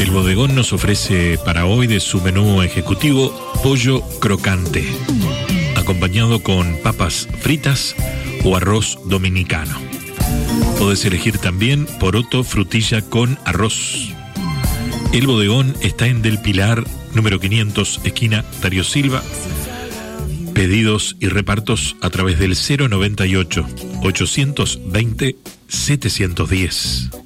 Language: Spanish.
El bodegón nos ofrece para hoy de su menú ejecutivo pollo crocante, acompañado con papas fritas o arroz dominicano. Podés elegir también poroto frutilla con arroz. El bodegón está en Del Pilar, número 500, esquina Darío Silva. Pedidos y repartos a través del 098 820 710.